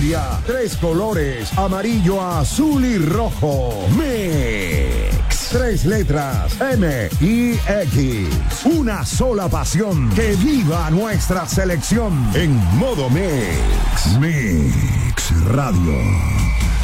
familia. 3 colores, amarillo, azul y rojo. Mix. 3 letras, M-I-X. Una sola pasión. Que viva nuestra selección en modo Mix. Mix Radio.